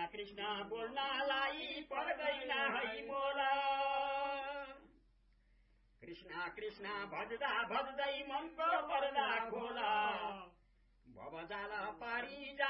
कृष्ण बोल्नलाई पर्दैन है मोला कृष्ण कृष्ण भज्दा भज्दै मनको पर्दा खोला भवजाल पारी